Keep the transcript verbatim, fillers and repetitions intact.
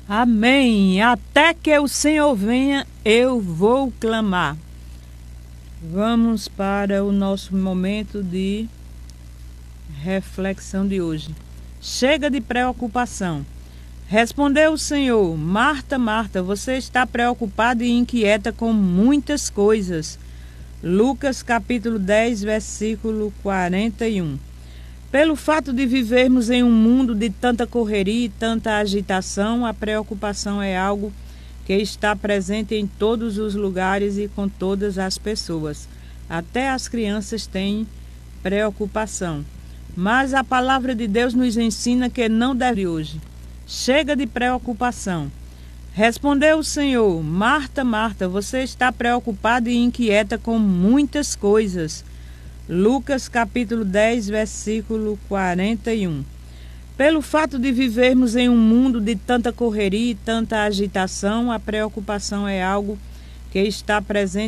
Amém. Até que o Senhor venha, eu vou clamar. Vamos para o nosso momento de reflexão de hoje. Chega de preocupação. Respondeu o Senhor: Marta, Marta, você está preocupada e inquieta com muitas coisas. Lucas capítulo dez, versículo quarenta e um. Pelo fato de vivermos em um mundo de tanta correria e tanta agitação, a preocupação é algo que está presente em todos os lugares e com todas as pessoas. Até as crianças têm preocupação. Mas a palavra de Deus nos ensina que não deve hoje. Chega de preocupação. Respondeu o Senhor: Marta, Marta, você está preocupada e inquieta com muitas coisas. Lucas capítulo dez, versículo quarenta e um. Pelo fato de vivermos em um mundo de tanta correria e tanta agitação, a preocupação é algo que está presente